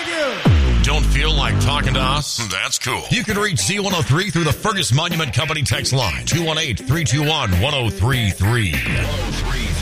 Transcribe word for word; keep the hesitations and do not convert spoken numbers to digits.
Thank you. Don't feel like talking to us? That's cool. You can reach Z one oh three through the Fergus Monument Company text line, two one eight, three two one, one oh three three.